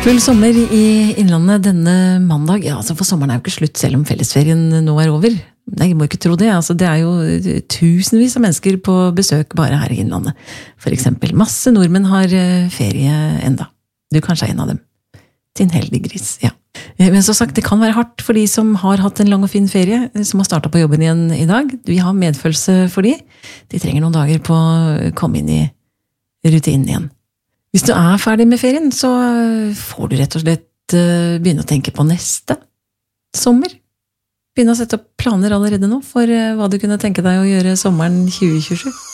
Full sommer i Innlandet denne mandag. Ja, altså for sommeren er jo ikke slutt selv om fellesferien nå er over. Nei, jeg må ikke tro det. Altså, det er jo tusenvis av mennesker på besøk bare her i Innlandet. For eksempel, masse nordmenn har ferie enda. Du kanskje er en av dem. Din heldige gris, ja. Men så sagt, det kan være hardt for de som har hatt en lang og fin ferie, som har startet på jobben igjen i dag. Vi har medfølelse for de. De trenger noen dager på å komme inn i rutinen igjen. Hvis du er ferdig med ferien, så får du rett og slett begynne å tenke på neste sommer. Begynne å sette opp planer allerede nå for hva du kunne tenke deg å gjøre sommeren 2027.